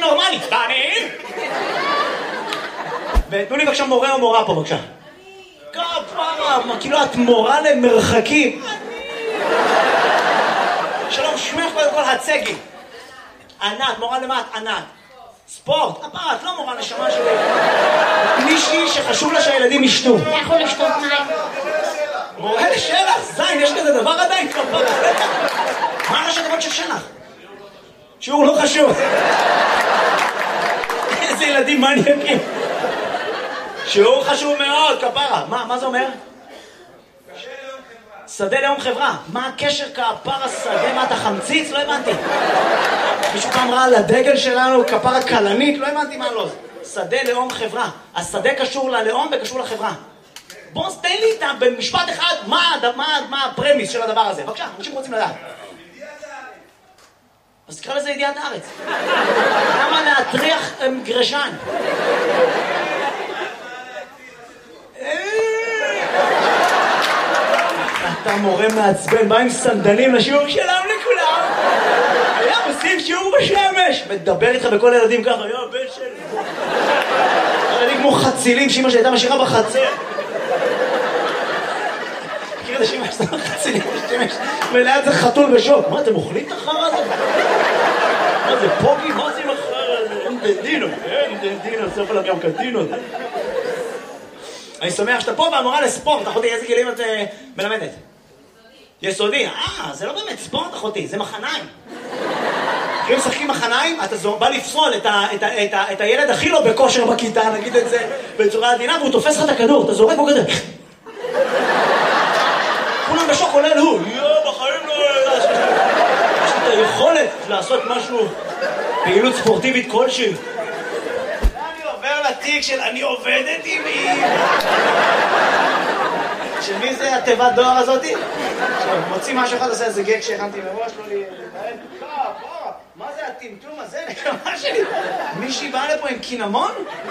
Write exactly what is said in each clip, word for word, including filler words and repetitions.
נורמלי. בנים! ותנו לי בבקשה מורה או מורה פה, בבקשה. כפרה, כאילו את מורה למרחקים. שלום, שמך קודם כל הצגי. ענת, מורה למה את? ענת. ספורט, כפרה, את לא מורה נשמה שלי. מישהי שחשוב לה שהילדים ישתו. אתה יכול לשתות מים. מורה לשלח, זין, יש כזה דבר עדיין? כפרה. מה ראשי תיבות של שלח? שיעור לא חשוב. איזה ילדים מניאקים. שיעור חשוב מאוד, כפרה. מה, מה זה אומר? שדה לאום חברה. מה הקשר כפרה שדה? מה אתה חמציץ? לא הבנתי. מישהו פעם ראה על הדגל שלנו כפרה קלנית? לא הבנתי מה לא. שדה לאום חברה. השדה קשור ללאום וקשור לחברה. בוא תן לי איתה במשפט אחד מה, מה, מה הפרמיס של הדבר הזה. בבקשה, אנשים רוצים לדעת. אז תקרא לזה ידיעת הארץ. למה להטריח גרשן? אתה מורה מעצבן, בא עם סנדלים לשיעור שלם לכולם. היה עושים שיעור בשמש. מדבר איתך בכל הילדים ככה, היה בן שלי. ילדים כמו חצילים, שאמא שהייתה משאירה בחצר. מכיר את השאמא שאתה חצילים בשמש, וליד זה חתול בשוק. מה, אתם אוכלים את החרא הזה? מה זה, פוגי? מה זה עם החרא הזה? אין דדינו, אין דדינו, סוף עליו גם קדינו. אני שמח שאתה פה והמורה לספורט. אחותי, איזה גילים את מלמדת? יסודי. אה, זה לא באמת ספורט, אחותי, זה מחניים. כשהם משחקים מחניים, אתה בא לפסול את, ה, את, ה, את, ה, את הילד הכי לא בכושר בכיתה, נגיד את זה בצורה עדינה, והוא תופס לך את הכדור, אתה זורק בו כזה. כולם בשוק עולה לו, יואו, בחיים לא... יש לי את היכולת לעשות משהו, פעילות ספורטיבית כלשהי. אני עובר לתיק של אני עובדת עם מי. של מי זה התיבת דואר הזאתי? מוציא משהו אחד, עושה איזה גג שהכנתי מראש, לא לי... מה זה הטמטום הזה? נקמה שלי. מישהי באה לפה עם קינמון?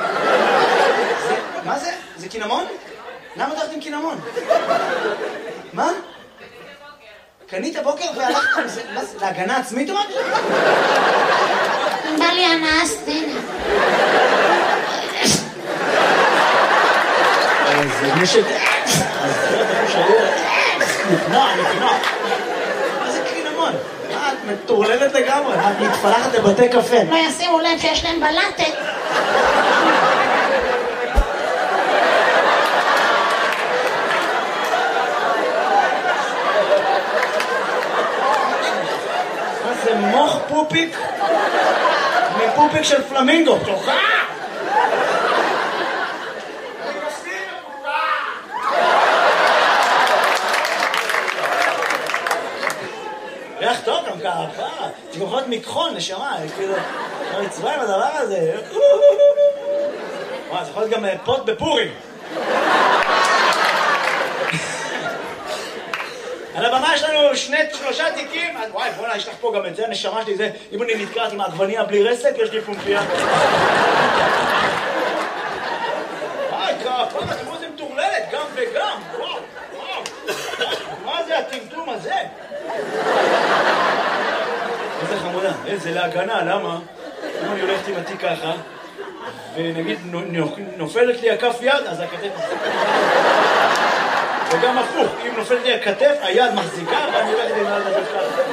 מה זה? זה קינמון? למה הלכת עם קינמון? מה? קנית בוקר והלכת עם זה? להגנה עצמית או משהו? בא לי הנאה סצנה. זה מי ש... נקנוע, נקנוע. מה זה קינמון? מה, את מטורללת לגמרי? את מתפלחת לבתי קפה. לא ישימו לב שיש להם בלטת. מה זה מוח פופיק? מפופיק של פלמינגו. תוכה! ריח טוב גם ככה, זה גם יכול להיות מקחון, נשמה, כאילו, לא נצבע עם הדבר הזה. וואי, זה יכול להיות גם פוט בפורים. על הבמה יש לנו שני, שלושה תיקים, וואי, בוא'נה, יש לך פה גם את זה, הנשמה שלי, זה, אם אני נתקעת עם העגבניה בלי רסק, יש לי פומפיה. וואי, כפה, תראו זה מטורללת, גם וגם, וואו, וואו. מה זה הטמטום הזה? איזה חמודה, איזה להגנה, למה? אם אני הולכת עם התיק ככה, ונגיד נופלת לי הכף יד, אז הכתף... וגם הפוך, אם נופלת לי הכתף, היד מחזיקה, ואני הולכת עם יד ככה.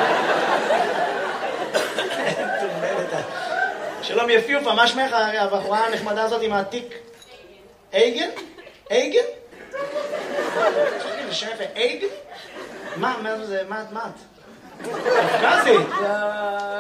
שלום יפיופה, מה שמך הבחורה הנחמדה הזאת עם התיק? אייגן? אייגן? זה שם יפה, אייגן? מה, מה זה, מה את? קפקזית?